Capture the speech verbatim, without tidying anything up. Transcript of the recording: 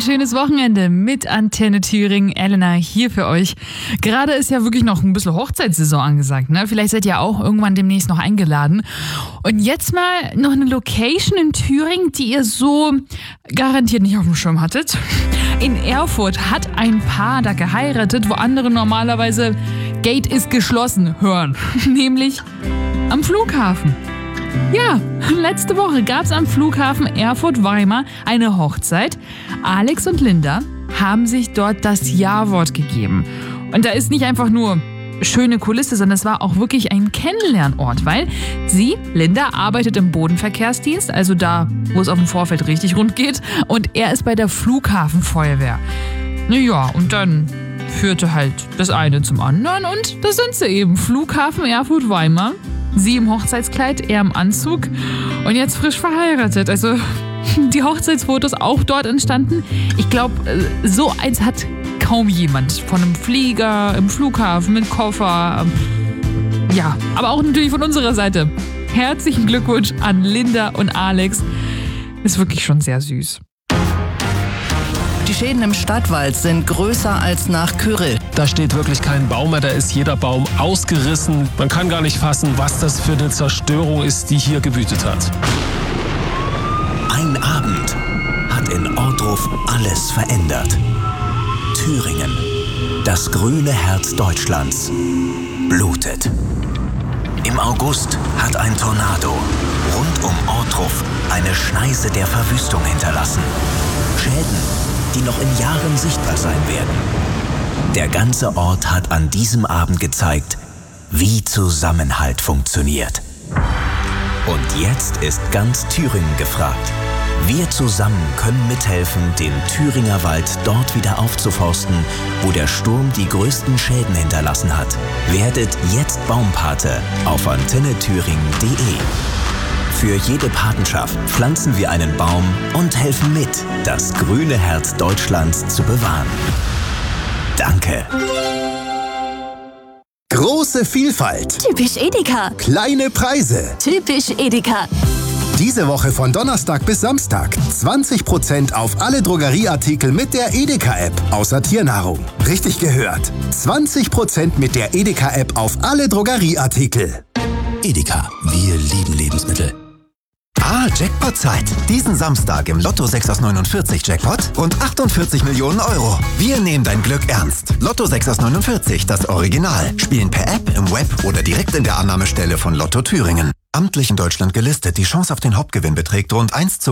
schönes Wochenende mit Antenne Thüringen. Elena hier für euch. Gerade ist ja wirklich noch ein bisschen Hochzeitssaison angesagt, ne? Vielleicht seid ihr auch irgendwann demnächst noch eingeladen. Und jetzt mal noch eine Location in Thüringen, die ihr so garantiert nicht auf dem Schirm hattet. In Erfurt hat ein Paar da geheiratet, wo andere normalerweise Gate ist geschlossen hören. Nämlich am Flughafen. Ja, letzte Woche gab es am Flughafen Erfurt-Weimar eine Hochzeit. Alex und Linda haben sich dort das Ja-Wort gegeben. Und da ist nicht einfach nur schöne Kulisse, sondern es war auch wirklich ein Kennenlernort, weil sie, Linda, arbeitet im Bodenverkehrsdienst, also da, wo es auf dem Vorfeld richtig rund geht, und er ist bei der Flughafenfeuerwehr. Naja, und dann führte halt das eine zum anderen und da sind sie eben, Flughafen Erfurt-Weimar. Sie im Hochzeitskleid, er im Anzug und jetzt frisch verheiratet. Also die Hochzeitsfotos auch dort entstanden. Ich glaube, so eins hat kaum jemand. Von einem Flieger, im Flughafen, mit Koffer. Ja, aber auch natürlich von unserer Seite. Herzlichen Glückwunsch an Linda und Alex. Ist wirklich schon sehr süß. Die Schäden im Stadtwald sind größer als nach Kyrill. Da steht wirklich kein Baum mehr, da ist jeder Baum ausgerissen. Man kann gar nicht fassen, was das für eine Zerstörung ist, die hier gewütet hat. Ein Abend hat in Ohrdruf alles verändert. Thüringen, das grüne Herz Deutschlands, blutet. Im August hat ein Tornado rund um Ohrdruf eine Schneise der Verwüstung hinterlassen. Schäden, die noch in Jahren sichtbar sein werden. Der ganze Ort hat an diesem Abend gezeigt, wie Zusammenhalt funktioniert. Und jetzt ist ganz Thüringen gefragt. Wir zusammen können mithelfen, den Thüringer Wald dort wieder aufzuforsten, wo der Sturm die größten Schäden hinterlassen hat. Werdet jetzt Baumpate auf antenne thüringen punkt de. Für jede Patenschaft pflanzen wir einen Baum und helfen mit, das grüne Herz Deutschlands zu bewahren. Danke. Große Vielfalt. Typisch Edeka. Kleine Preise. Typisch Edeka. Diese Woche von Donnerstag bis Samstag zwanzig Prozent auf alle Drogerieartikel mit der Edeka-App, außer Tiernahrung. Richtig gehört. zwanzig Prozent mit der Edeka-App auf alle Drogerieartikel. Edeka, wir lieben Lebensmittel. Ah, Jackpot-Zeit. Diesen Samstag im Lotto sechs aus neunundvierzig Jackpot und achtundvierzig Millionen Euro. Wir nehmen dein Glück ernst. Lotto sechs aus neunundvierzig, das Original. Spielen per App, im Web oder direkt in der Annahmestelle von Lotto Thüringen. Amtlich in Deutschland gelistet. Die Chance auf den Hauptgewinn beträgt rund eins zu